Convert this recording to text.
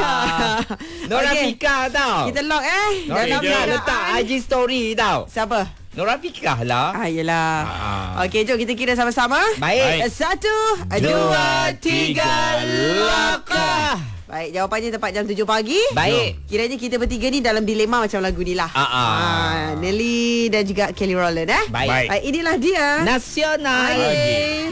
Nora Okey. Fika tau. Kita lock Nora dalam Fika letak IG story tau. Siapa? Nora Fika lah. Yelah. Okey, jom kita kira sama-sama. Baik. 1, 2, 3, lock. Baik, jawapannya tepat jam 7 pagi. Baik. Kiranya kita bertiga ni dalam dilema macam lagu ni lah. Nelly dan juga Kelly Rowland. Baik. Baik, inilah dia Nasional. Baik.